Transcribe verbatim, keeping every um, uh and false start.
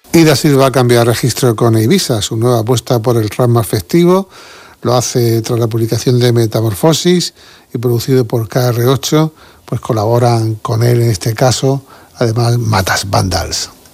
Y Da Silva ha cambiado registro con Ibiza. Su nueva apuesta por el rap más festivo lo hace tras la publicación de Metamorfosis y producido por K R ocho, pues colaboran con él en este caso, además Matas Vandals.